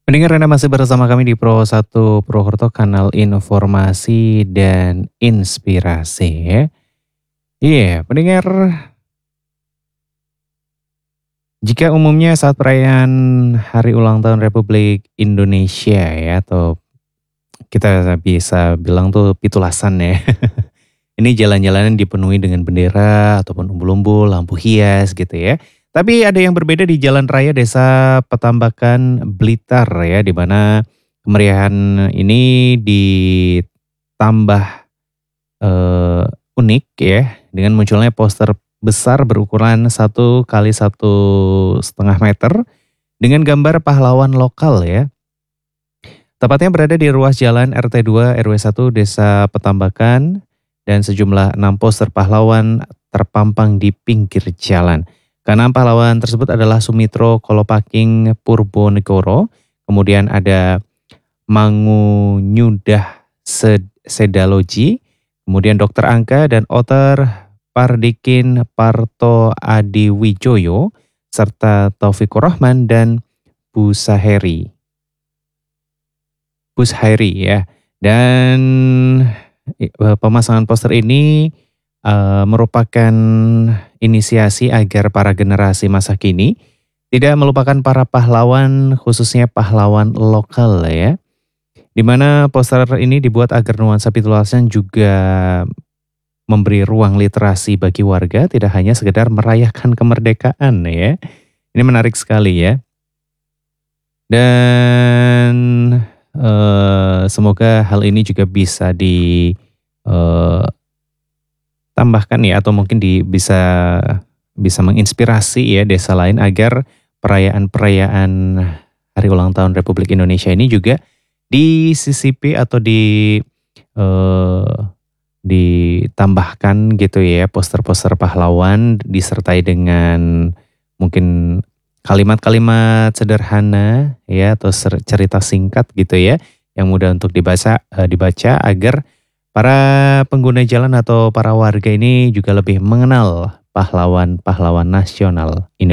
Pendengar Anda masih bersama kami di Pro 1 Purwokerto, kanal informasi dan inspirasi ya. Iya, pendengar, jika umumnya saat perayaan Hari Ulang Tahun Republik Indonesia ya, atau kita bisa bilang tuh pitulasan ya. Ini jalan-jalanan dipenuhi dengan bendera ataupun umbul-umbul, lampu hias gitu ya. Tapi ada yang berbeda di Jalan Raya Desa Petambakan Blitar ya, di mana kemeriahan ini ditambah eh, unik ya, dengan munculnya poster besar berukuran 1 kali 1,5 meter dengan gambar pahlawan lokal ya. Tepatnya berada di ruas jalan RT 2 RW 1 Desa Petambakan, dan sejumlah 6 poster pahlawan terpampang di pinggir jalan. Keenam pahlawan tersebut adalah Sumitro Kolopaking Purbonegono, kemudian ada Mangunyudah Sedaloji, kemudian Dokter Angka dan Oter Pardikin Parto Adiwijoyo, serta Taufikur Rahman dan Busaheri. Bushairi ya. Dan pemasangan poster ini merupakan inisiasi agar para generasi masa kini tidak melupakan para pahlawan, khususnya pahlawan lokal ya. Di mana poster ini dibuat agar nuansa pitulasan juga memberi ruang literasi bagi warga, tidak hanya sekedar merayakan kemerdekaan ya. Ini menarik sekali ya. Dan semoga hal ini juga bisa ditambahkan ya, atau mungkin bisa menginspirasi ya desa lain agar perayaan-perayaan Hari Ulang Tahun Republik Indonesia ini juga disisipi atau eh, ditambahkan gitu ya, poster-poster pahlawan disertai dengan mungkin kalimat-kalimat sederhana ya, atau cerita singkat gitu ya, yang mudah untuk dibaca agar para pengguna jalan atau para warga ini juga lebih mengenal pahlawan-pahlawan nasional Indonesia.